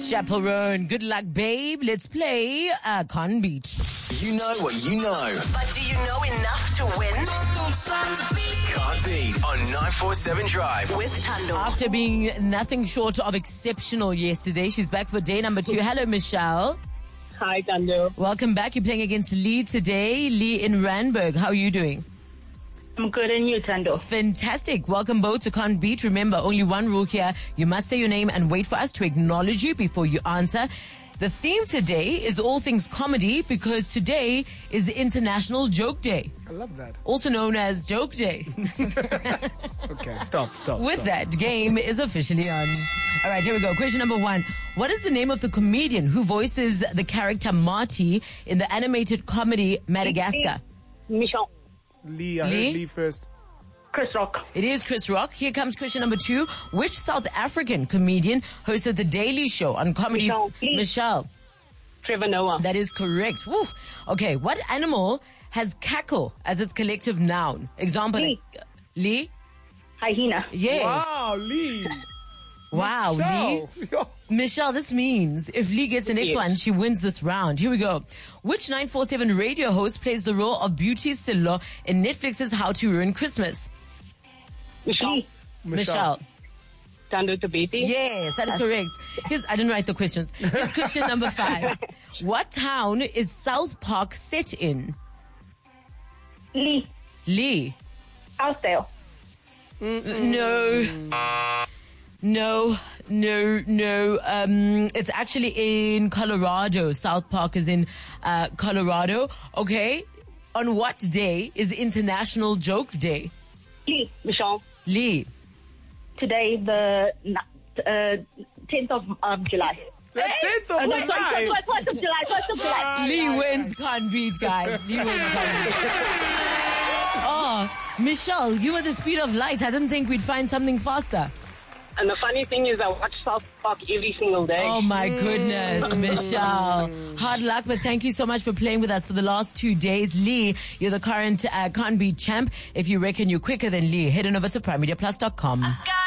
Chaperone, good luck, babe. Let's play Can't Beat. You know what you know. But do you know enough to win? Can't beat on 947 Drive. With Tando. After being nothing short of exceptional yesterday, she's back for day number 2. Hello, Michelle. Hi, Tando. Welcome back. You're playing against Lee today. Lee in Randburg. How are you doing? I'm good, and you, Tando? Fantastic. Welcome both to Can't Beat. Remember, only one rule here. You must say your name and wait for us to acknowledge you before you answer. The theme today is all things comedy because today is International Joke Day. I love that. Also known as Joke Day. Okay, stop. With that, game is officially on. All right, here we go. Question number 1. What is the name of the comedian who voices the character Marty in the animated comedy Madagascar? Michelle. Lee, I heard Lee first. Chris Rock. It is Chris Rock. Here comes question number 2. Which South African comedian hosted The Daily Show on comedy? Michelle. Trevor Noah. That is correct. Woo. Okay, what animal has cackle as its collective noun? Example. Lee. Lee? Hyena. Yes. Wow, Lee. Wow, Lee. Yo. Michelle, this means if Lee gets the next one, she wins this round. Here we go. Which 947 radio host plays the role of Beauty Sello in Netflix's How to Ruin Christmas? Michelle. Tando Tabiti. Yes, that is correct. I didn't write the questions. Here's question number 5. What town is South Park set in? Lee. Lee. Austell. No. It's actually in Colorado. South Park is in Colorado. Okay. On what day is International Joke Day? Lee. Michelle. Lee. Today, the 10th of July. That's it, though. 1st of July. Lee wins Can't Beat, guys. Lee wins Can't Beat. Oh, Michelle, you were the speed of light. I didn't think we'd find something faster. And the funny thing is, I watch South Park every single day. Oh my goodness, Michelle. Hard luck, but thank you so much for playing with us for the last 2 days. Lee, you're the current Can't Beat champ. If you reckon you're quicker than Lee, head on over to primemediaplus.com.